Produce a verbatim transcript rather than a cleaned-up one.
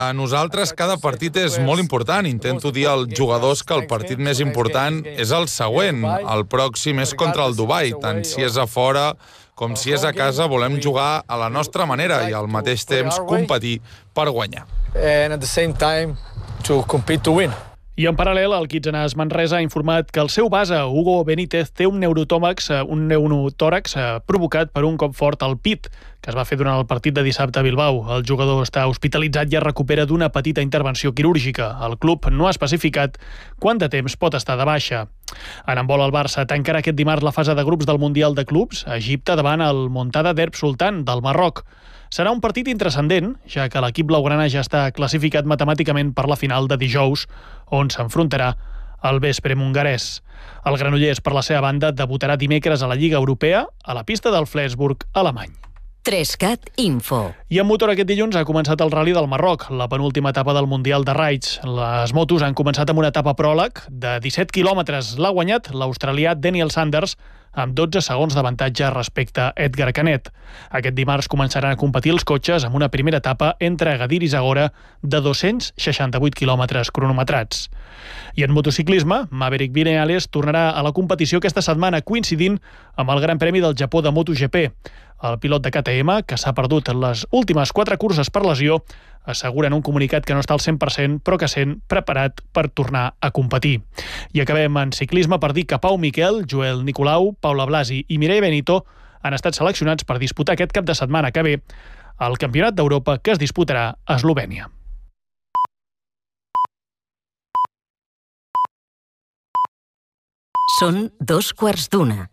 A nosaltres cada partit és molt important. Intento dir als jugadors que el partit més important és el següent. El pròxim és contra el Dubai. Tant si és a fora com si és a casa, volem jugar a la nostra manera i al mateix temps competir per guanyar. And at the same time to compete to win. I en paral·lel, el Kitzenàs Manresa ha informat que el seu base, Hugo Benítez, té un neurotòmax, un pneumotòrax provocat per un cop fort al pit, que es va fer durant el partit de dissabte a Bilbao. El jugador està hospitalitzat i es recupera d'una petita intervenció quirúrgica. El club no ha especificat quant de temps pot estar de baixa. En handbol, el Barça tancarà aquest dimarts la fase de grups del Mundial de Clubs a Egipte davant el Montada d'Erb Sultan del Marroc. Serà un partit intranscendent, ja que l'equip blaugrana ja està classificat matemàticament per la final de dijous, on s'enfrontarà al vespre hongarès. El Granollers, per la seva banda, debutarà dimecres a la Lliga Europea a la pista del Flensburg, alemany. Trescat Info. I en motor aquest dilluns ha començat el Rally del Marroc, la penúltima etapa del Mundial de Raids. Les motos han començat amb una etapa pròleg de disset quilòmetres. L'ha guanyat l'australià Daniel Sanders amb dotze segons d'avantatge respecte a Edgar Canet. Aquest dimarts començaran a competir els cotxes amb una primera etapa entre Agadir i Zagora de dos-cents seixanta-vuit quilòmetres cronometrats. I en motociclisme, Maverick Viñales tornarà a la competició aquesta setmana, coincidint amb el Gran Premi del Japó de MotoGP. El pilot de K T M, que s'ha perdut en les últimes quatre curses per lesió, assegura en un comunicat que no està al cent per cent, però que sent preparat per tornar a competir. I acabem en ciclisme per dir que Pau Miquel, Joel Nicolau, Paula Blasi i Mireia Benito han estat seleccionats per disputar aquest cap de setmana que ve el Campionat d'Europa que es disputarà a Eslovènia. Són dos quarts d'una.